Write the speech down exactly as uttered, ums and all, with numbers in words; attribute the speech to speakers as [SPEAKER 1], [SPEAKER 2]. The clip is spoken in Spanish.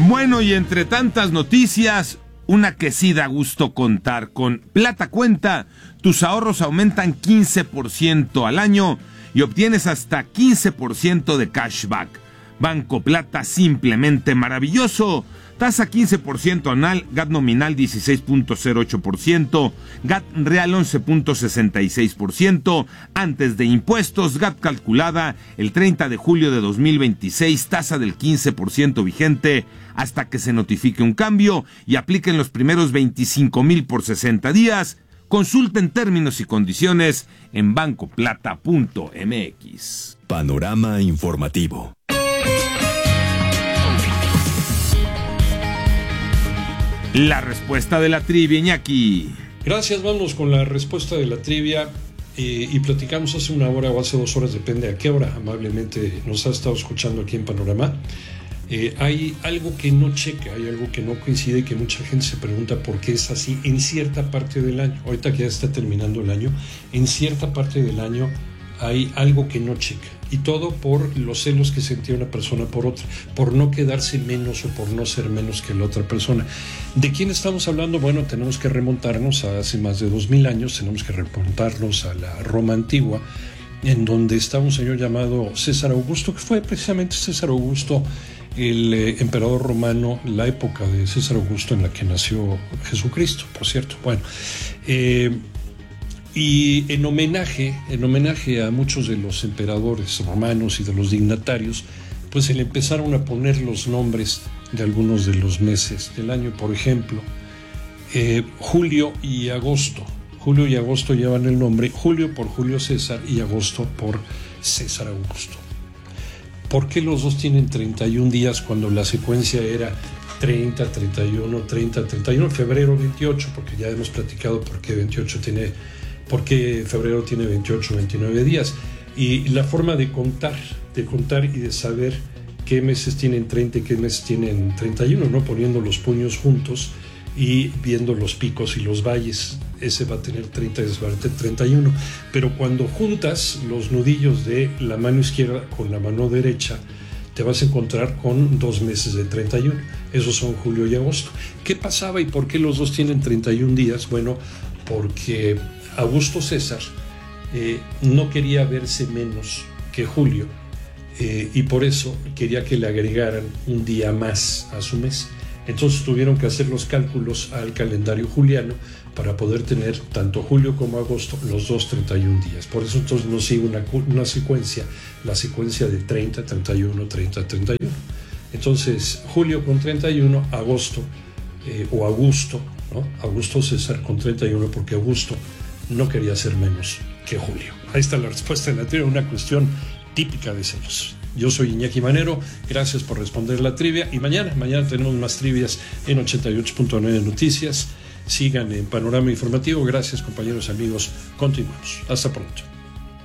[SPEAKER 1] Bueno, y entre tantas noticias, una que sí da gusto contar. Con Plata Cuenta, tus ahorros aumentan quince por ciento al año y obtienes hasta quince por ciento de cashback. Banco Plata, simplemente maravilloso. Tasa quince por ciento anual, G A T nominal dieciséis punto cero ocho por ciento, G A T real once punto sesenta y seis por ciento, antes de impuestos, G A T calculada el treinta de julio de dos mil veintiséis, tasa del quince por ciento vigente hasta que se notifique un cambio y apliquen los primeros veinticinco mil por sesenta días. Consulten términos y condiciones en banco plata punto m x.
[SPEAKER 2] Panorama informativo.
[SPEAKER 1] La respuesta de la trivia, Iñaki.
[SPEAKER 3] Gracias, vamos con la respuesta de la trivia eh, y platicamos hace una hora o hace dos horas, depende a qué hora amablemente nos ha estado escuchando aquí en Panorama. Eh, hay algo que no checa, hay algo que no coincide y que mucha gente se pregunta por qué es así en cierta parte del año. Ahorita que ya está terminando el año, en cierta parte del año hay algo que no checa. Y todo por los celos que sentía una persona por otra, por no quedarse menos o por no ser menos que la otra persona. ¿De quién estamos hablando? Bueno, tenemos que remontarnos a hace más de dos mil años, tenemos que remontarnos a la Roma antigua, en donde estaba un señor llamado César Augusto, que fue precisamente César Augusto, el eh, emperador romano, la época de César Augusto en la que nació Jesucristo, por cierto. Bueno, eh, Y en homenaje, en homenaje a muchos de los emperadores romanos y de los dignatarios, pues se le empezaron a poner los nombres de algunos de los meses del año. Por ejemplo, eh, julio y agosto. Julio y agosto llevan el nombre, julio por Julio César y agosto por César Augusto. ¿Por qué los dos tienen treinta y un días cuando la secuencia era treinta, treinta y uno, treinta, treinta y uno, febrero veintiocho? Porque ya hemos platicado por qué veintiocho tiene... porque febrero tiene veintiocho, veintinueve días, y la forma de contar, de contar y de saber qué meses tienen treinta y qué meses tienen treinta y uno, ¿no? Poniendo los puños juntos y viendo los picos y los valles, ese va a tener treinta y ese va a tener treinta y uno, pero cuando juntas los nudillos de la mano izquierda con la mano derecha, te vas a encontrar con dos meses de treinta y uno, esos son julio y agosto. ¿Qué pasaba y por qué los dos tienen treinta y un días? Bueno, porque Augusto César eh, no quería verse menos que Julio eh, y por eso quería que le agregaran un día más a su mes. Entonces tuvieron que hacer los cálculos al calendario juliano para poder tener tanto julio como agosto los dos treinta y un días. Por eso entonces nos sigue una, una secuencia, la secuencia de treinta, treinta y uno, treinta, treinta y uno. Entonces julio con treinta y uno, agosto eh, o Augusto, ¿no? Augusto César con treinta y uno, porque Augusto no quería ser menos que Julio. Ahí está la respuesta en la trivia, una cuestión típica de celos. Yo soy Iñaki Manero, gracias por responder la trivia y mañana, mañana tenemos más trivias en ochenta y ocho punto nueve Noticias. Sigan en Panorama Informativo. Gracias, compañeros, amigos. Continuamos. Hasta pronto.